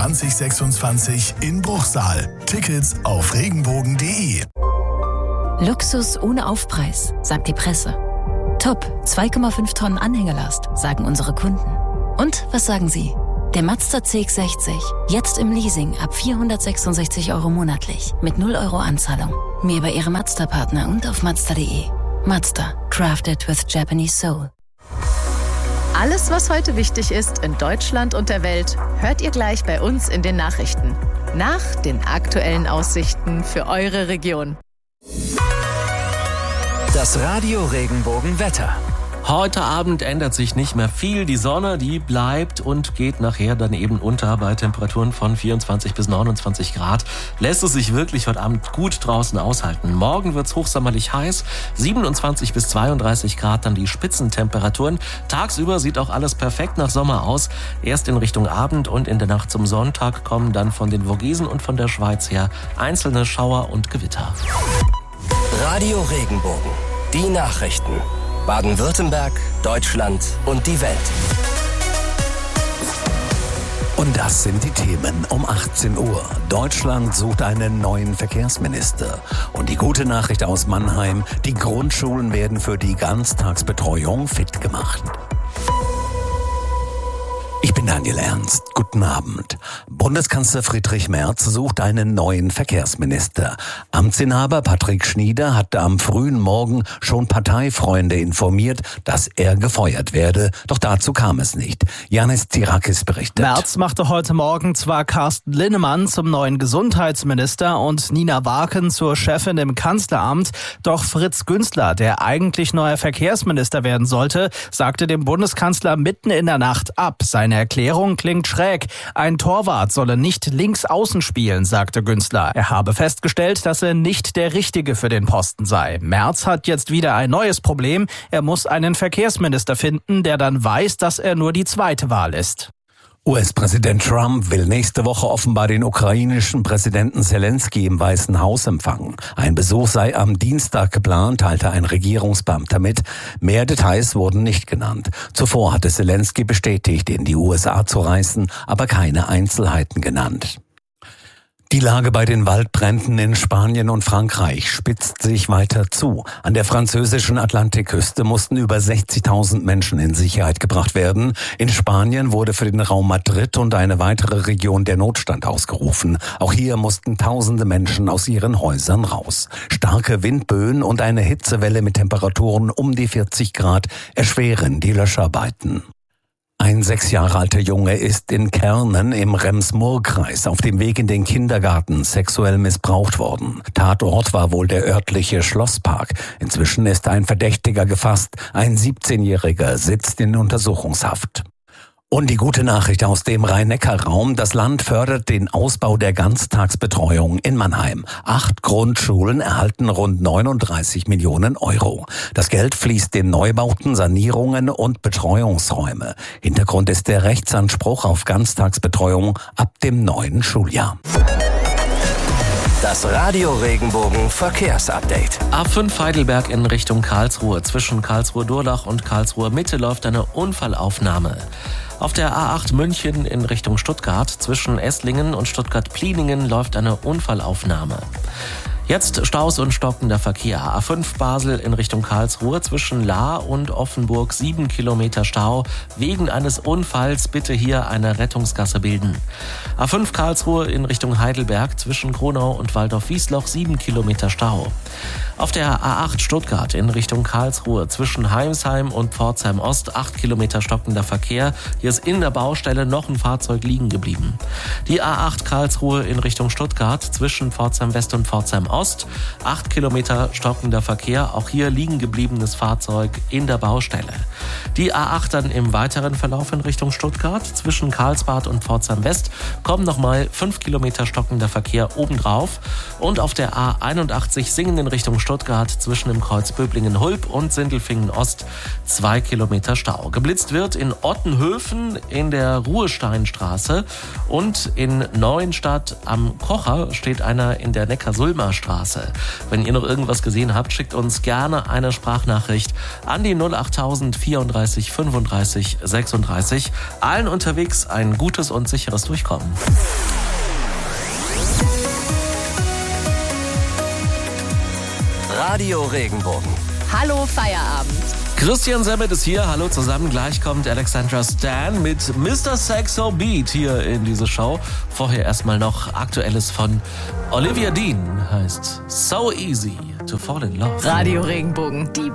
2026 in Bruchsal. Tickets auf regenbogen.de. Luxus ohne Aufpreis, sagt die Presse. Top, 2,5 Tonnen Anhängerlast, sagen unsere Kunden. Und was sagen Sie? Der Mazda CX-60, jetzt im Leasing ab 466 € monatlich, mit 0 € Anzahlung. Mehr bei Ihrem Mazda-Partner und auf Mazda.de. Mazda, crafted with Japanese soul. Alles, was heute wichtig ist in Deutschland und der Welt, hört ihr gleich bei uns in den Nachrichten. Nach den aktuellen Aussichten für eure Region. Das Radio Regenbogen Wetter. Heute Abend ändert sich nicht mehr viel. Die Sonne, die bleibt und geht nachher dann eben unter bei Temperaturen von 24 bis 29 Grad. Lässt es sich wirklich heute Abend gut draußen aushalten. Morgen wird's hochsommerlich heiß, 27 bis 32 Grad dann die Spitzentemperaturen. Tagsüber sieht auch alles perfekt nach Sommer aus. Erst in Richtung Abend und in der Nacht zum Sonntag kommen dann von den Vogesen und von der Schweiz her einzelne Schauer und Gewitter. Radio Regenbogen. Die Nachrichten. Baden-Württemberg, Deutschland und die Welt. Und das sind die Themen um 18 Uhr. Deutschland sucht einen neuen Verkehrsminister. Und die gute Nachricht aus Mannheim, die Grundschulen werden für die Ganztagsbetreuung fit gemacht. Ich bin Daniel Ernst. Guten Abend. Bundeskanzler Friedrich Merz sucht einen neuen Verkehrsminister. Amtsinhaber Patrick Schnieder hatte am frühen Morgen schon Parteifreunde informiert, dass er gefeuert werde. Doch dazu kam es nicht. Janis Tsirakis berichtet. Merz machte heute Morgen zwar Carsten Linnemann zum neuen Gesundheitsminister und Nina Waken zur Chefin im Kanzleramt. Doch Fritz Günzler, der eigentlich neuer Verkehrsminister werden sollte, sagte dem Bundeskanzler mitten in der Nacht ab. Seine Erklärung klingt schräg. Ein Torwart solle nicht links außen spielen, sagte Günzler. Er habe festgestellt, dass er nicht der Richtige für den Posten sei. Merz hat jetzt wieder ein neues Problem. Er muss einen Verkehrsminister finden, der dann weiß, dass er nur die zweite Wahl ist. US-Präsident Trump will nächste Woche offenbar den ukrainischen Präsidenten Zelensky im Weißen Haus empfangen. Ein Besuch sei am Dienstag geplant, teilte ein Regierungsbeamter mit. Mehr Details wurden nicht genannt. Zuvor hatte Zelensky bestätigt, in die USA zu reisen, aber keine Einzelheiten genannt. Die Lage bei den Waldbränden in Spanien und Frankreich spitzt sich weiter zu. An der französischen Atlantikküste mussten über 60.000 Menschen in Sicherheit gebracht werden. In Spanien wurde für den Raum Madrid und eine weitere Region der Notstand ausgerufen. Auch hier mussten tausende Menschen aus ihren Häusern raus. Starke Windböen und eine Hitzewelle mit Temperaturen um die 40 Grad erschweren die Löscharbeiten. Ein 6 Jahre alter Junge ist in Kernen im Rems-Murr-Kreis auf dem Weg in den Kindergarten sexuell missbraucht worden. Tatort war wohl der örtliche Schlosspark. Inzwischen ist ein Verdächtiger gefasst. Ein 17-Jähriger sitzt in Untersuchungshaft. Und die gute Nachricht aus dem Rhein-Neckar-Raum. Das Land fördert den Ausbau der Ganztagsbetreuung in Mannheim. 8 Grundschulen erhalten rund 39 Millionen €. Das Geld fließt in Neubauten, Sanierungen und Betreuungsräume. Hintergrund ist der Rechtsanspruch auf Ganztagsbetreuung ab dem neuen Schuljahr. Das Radio Regenbogen Verkehrsupdate. A5 Heidelberg in Richtung Karlsruhe. Zwischen Karlsruhe-Durlach und Karlsruhe-Mitte läuft eine Unfallaufnahme. Auf der A8 München in Richtung Stuttgart zwischen Esslingen und Stuttgart-Pliningen läuft eine Unfallaufnahme. Jetzt Staus und stockender Verkehr. A5 Basel in Richtung Karlsruhe zwischen Lahr und Offenburg 7 Kilometer Stau. Wegen eines Unfalls bitte hier eine Rettungsgasse bilden. A5 Karlsruhe in Richtung Heidelberg zwischen Kronau und Waldorf-Wiesloch 7 Kilometer Stau. Auf der A8 Stuttgart in Richtung Karlsruhe zwischen Heimsheim und Pforzheim Ost 8 Kilometer stockender Verkehr. Hier ist in der Baustelle noch ein Fahrzeug liegen geblieben. Die A8 Karlsruhe in Richtung Stuttgart zwischen Pforzheim West und Pforzheim Ost 8 Kilometer stockender Verkehr. Auch hier liegen gebliebenes Fahrzeug in der Baustelle. Die A8 dann im weiteren Verlauf in Richtung Stuttgart zwischen Karlsbad und Pforzheim West kommen nochmal 5 Kilometer stockender Verkehr obendrauf. Und auf der A81 Singen in Richtung Stuttgart zwischen dem Kreuz Böblingen-Hulb und Sindelfingen Ost 2 Kilometer Stau. Geblitzt wird in Ottenhöfen in der Ruhesteinstraße und in Neuenstadt am Kocher steht einer in der Neckar-Sulmer Straße. Straße. Wenn ihr noch irgendwas gesehen habt, schickt uns gerne eine Sprachnachricht an die 08000 34 35 36. Allen unterwegs ein gutes und sicheres Durchkommen. Radio Regenbogen. Hallo Feierabend. Christian Semmert ist hier. Hallo zusammen. Gleich kommt Alexandra Stan mit Mr. Saxo Beat hier in diese Show. Vorher erstmal noch Aktuelles von Olivia Dean. Heißt So Easy to Fall in Love. Radio Regenbogen, die